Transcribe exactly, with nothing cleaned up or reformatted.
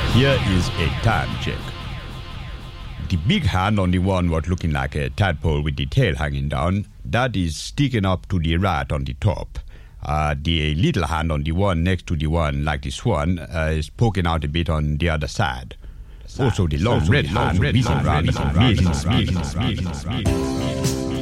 Here is a time check. The big hand on the one what looking like a tadpole with the tail hanging down, that is sticking up to the right on the top. Uh, the little hand on the one next to the one like the swan uh, is poking out a bit on the other side. Also the long red hand reaching around is amazing, amazing, amazing, amazing.